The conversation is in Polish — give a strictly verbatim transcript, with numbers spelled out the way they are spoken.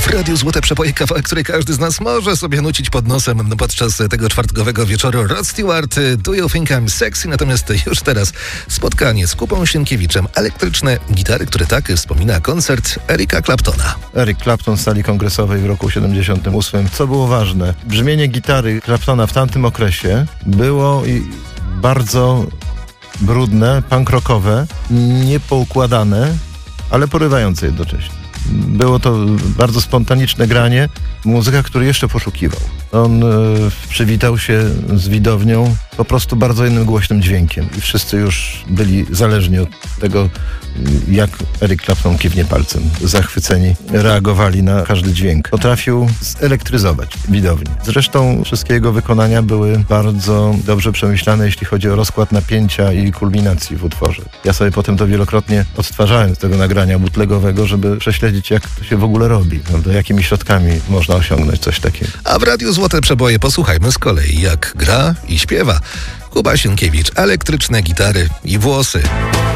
W Radiu Złote Przeboje kawałek, który każdy z nas może sobie nucić pod nosem podczas tego czwartkowego wieczoru. Rod Stewart, Do You Think I'm Sexy? Natomiast już teraz spotkanie z Kubą Sienkiewiczem. Elektryczne gitary, które tak wspomina koncert Erika Claptona. Eric Clapton w sali kongresowej w roku siedemdziesiątym ósmym. Co było ważne? Brzmienie gitary Claptona w tamtym okresie było i bardzo brudne, punk rockowe, niepoukładane, ale porywające jednocześnie. Było to bardzo spontaniczne granie, muzyka, który jeszcze poszukiwał. On e, przywitał się z widownią po prostu bardzo innym głośnym dźwiękiem i wszyscy już byli zależni od tego, jak Eric Clapton kiwnie palcem. Zachwyceni reagowali na każdy dźwięk. Potrafił zelektryzować widownię. Zresztą wszystkie jego wykonania były bardzo dobrze przemyślane, jeśli chodzi o rozkład napięcia i kulminacji w utworze. Ja sobie potem to wielokrotnie odtwarzałem z tego nagrania bootlegowego, żeby prześledzić, jak to się w ogóle robi, prawda? Jakimi środkami można osiągnąć coś takiego. A w Radiu Złote Przeboje posłuchajmy z kolei, jak gra i śpiewa Kuba Sienkiewicz. Elektryczne gitary i włosy.